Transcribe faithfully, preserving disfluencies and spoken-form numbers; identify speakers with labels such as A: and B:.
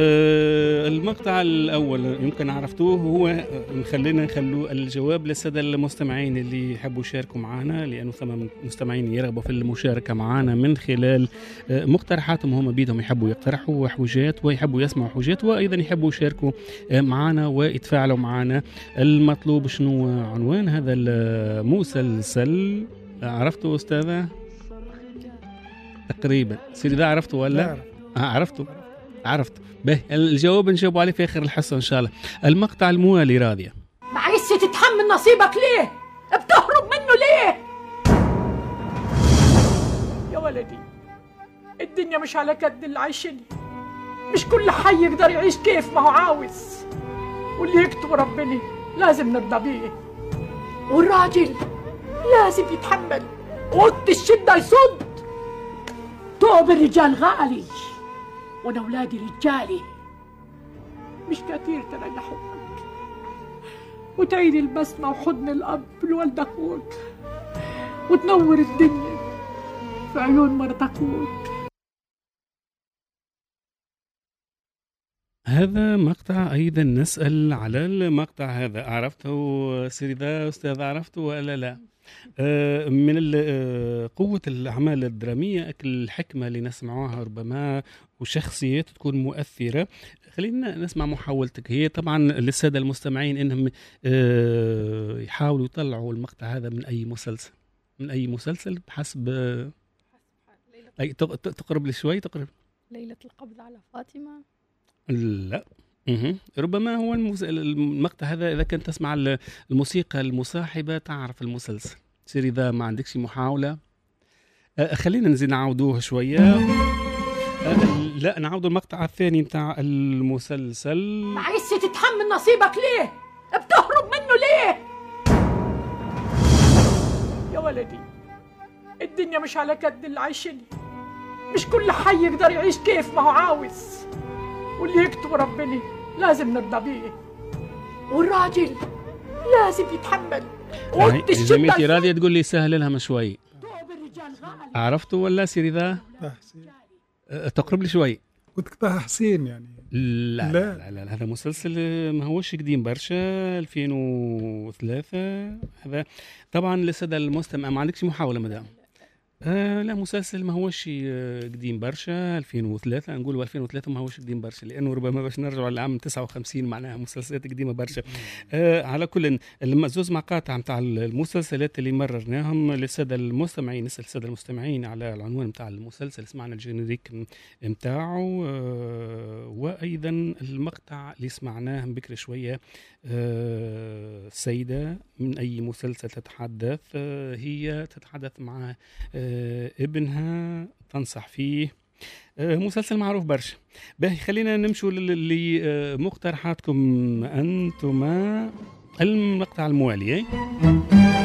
A: آه، المقطع الأول يمكن عرفتوه، هو خلينا نخلو الجواب للسادة المستمعين اللي يحبوا يشاركوا معنا، لأنه ثم مستمعين يرغبوا في المشاركة معنا من خلال آه، مقترحاتهم. هم بيدهم يحبوا يقترحوا حاجات ويحبوا يسمعوا حاجات، وأيضا يحبوا يشاركوا آه، معنا ويتفاعلوا معنا. المطلوب شنو عنوان هذا المسلسل؟ عرفتوا أستاذة؟ تقريبا سيدي ده عرفته ولا؟ آه عرفته عرفت به. الجواب نجاوب عليه في آخر الحصة إن شاء الله. المقطع الموالي راضية.
B: معلش تتحمل نصيبك ليه؟ بتهرب منه ليه؟ يا ولدي الدنيا مش على قد اللي عايشينها، مش كل حي يقدر يعيش كيف ما هو عاوز، واللي يكتب ربنا لازم نرضى بيه، والراجل لازم يتحمل وقت الشدة يصد. توب الرجال غالي وانا اولادي رجالي، مش كتير تريحوا وتعيد البسمة وحضن الاب لولد اخوك، وتنور الدنيا في عيون مرت اخوك.
A: هذا مقطع أيضا نسأل على المقطع هذا، عرفته سيدي ذا أستاذ؟ عرفته ولا لا؟ آه من آه قوة الأعمال الدرامية الحكمة اللي نسمعوها ربما، وشخصيات تكون مؤثرة. خلينا نسمع محاولتك. هي طبعا للسادة المستمعين إنهم آه يحاولوا يطلعوا المقطع هذا من أي مسلسل، من أي مسلسل بحسب آه أي تقرب لي شوي، تقرب.
C: ليلة القبض على فاطمة؟
A: لا. مه. ربما هو المس... المقطع هذا إذا كنت تسمع الموسيقى المصاحبة تعرف المسلسل. سيري ذا ما عندكش محاولة؟ أه خلينا نزيد نعودوه شوية. أه لا نعود المقطع الثاني متاع المسلسل.
B: معلش تتحمل نصيبك ليه؟ بتهرب منه ليه؟ يا ولدي الدنيا مش على قد اللي عايشينها، مش كل حي يقدر يعيش كيف ما هو عاوز، واللي يكتب ربنا لازم نرضى بيه، والراجل لازم يتحمل وقت الشدة.
A: زميلتي راضية تقول لي سهل لها شوي. عرفته ولا سيري ذا؟ أه تقرب لي شوي.
D: قلت طه حسين يعني.
A: لا لا, لا, لا, لا هذا مسلسل ما هوش قديم برشا، ألفين وثلاثة. هذا طبعا لسه المستمع ما عندكش محاولة مدام. آه لا مسلسل ما هوش قديم برشا، ألفين وثلاثة نقول، ألفين وثلاثة ما هوش قديم برشا، لأنه ربما باش نرجعوا لعام تسعة وخمسين معناها مسلسلات قديمة برشا. آه على كل زوز مقاطع متاع المسلسلات اللي مررناهم للسادة المستمعين، نسأل السادة المستمعين على العنوان متاع المسلسل، سمعنا الجينيريك متاعه آه وأيضا المقطع اللي سمعناه بكرة شوية. آه سيدة من أي مسلسل تتحدث؟ آه هي تتحدث مع آه ابنها تنصح فيه. آه مسلسل معروف برشا. باهي خلينا نمشوا لمقترحاتكم أنتما. المقطع الموالي.